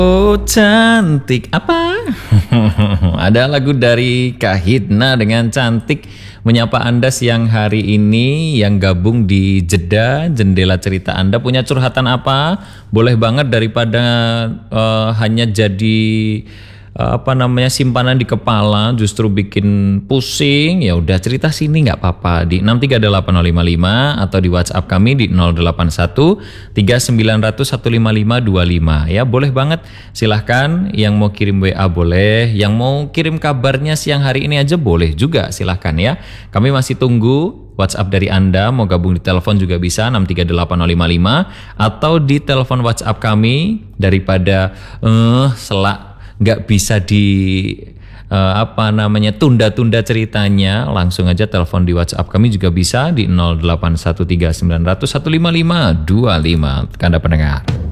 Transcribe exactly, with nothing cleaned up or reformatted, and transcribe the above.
Oh cantik apa? Ada lagu dari Kak Hidna dengan Cantik menyapa Anda siang hari ini yang gabung di Jeda Jendela Cerita. Anda punya curhatan apa? Boleh banget daripada uh, hanya jadi uh, apa namanya simpanan di kepala justru bikin pusing. Ya udah cerita sini nggak apa-apa di enam tiga delapan nol lima lima atau di WhatsApp kami di nol delapan satu tiga sembilan nol nol satu lima lima dua lima. Ya boleh banget, silahkan. Yang mau kirim W A boleh, yang mau kirim kabarnya siang hari ini aja boleh juga, silahkan ya. Kami masih tunggu WhatsApp dari Anda. Mau gabung di telepon juga bisa enam tiga delapan nol lima lima atau di telepon WhatsApp kami. Daripada eh uh, selak nggak bisa di uh, apa namanya tunda-tunda ceritanya, langsung aja telepon di WhatsApp kami juga bisa di nol delapan satu tiga sembilan nol nol satu lima lima dua lima. Anda pendengar.